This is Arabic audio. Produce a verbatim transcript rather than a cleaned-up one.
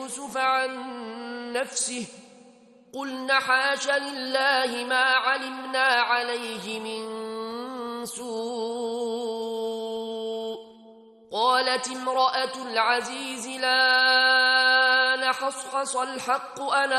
يوسف عن نفسه قلنا حاش لله ما علمنا عليه من سوء. قالت امرأة العزيز لا نحصحص الحق أنا